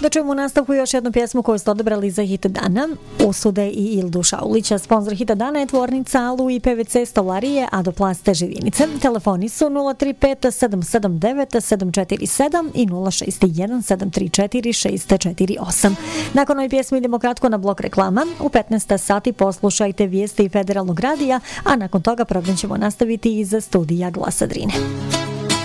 Da čujemo u nastavku još jednu pjesmu koju ste odabrali za hit dana, Usude i Ildu Šaulića. Sponzor hita dana je tvornica Alu i PVC stolarije Adoplaste Živinice. Telefoni su 035 779 747 i 061 734 648. Nakon ove pjesme idemo kratko na blok reklama. U 15 sati poslušajte vijesti Federalnog radija, a nakon toga program ćemo nastaviti iz studija Glasa Drine.